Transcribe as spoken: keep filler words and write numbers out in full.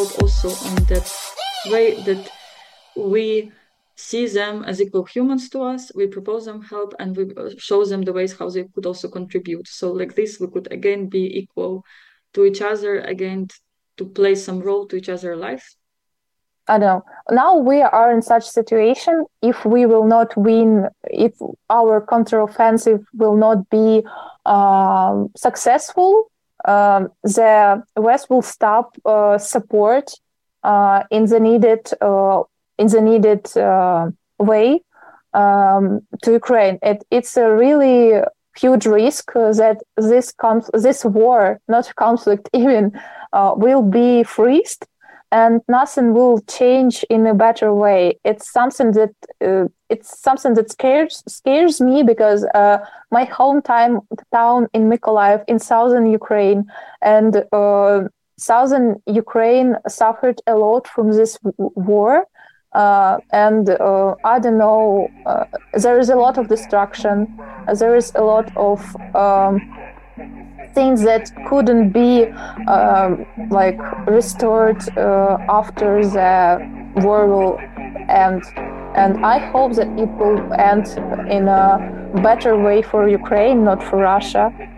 help also on that way that we see them as equal humans to us, we propose them help, and we show them the ways how they could also contribute. So like this, we could again be equal to each other, again to play some role to each other's lives. I don't know. Now we are in such situation. If we will not win, if our counteroffensive will not be um, successful, um, the West will stop uh, support uh, in the needed uh, in the needed uh, way um, to Ukraine. It, it's a really huge risk uh, that this conf- this war, not conflict even, uh, will be freezed. And nothing will change in a better way. It's something that uh, it's something that scares scares me because uh, my hometown town in Mykolaiv in southern Ukraine and uh, southern Ukraine suffered a lot from this w- war. Uh, and uh, I don't know. Uh, there is a lot of destruction. There is a lot of um, things that couldn't be um, like restored uh, after the war will end. And I hope that it will end in a better way for Ukraine, not for Russia.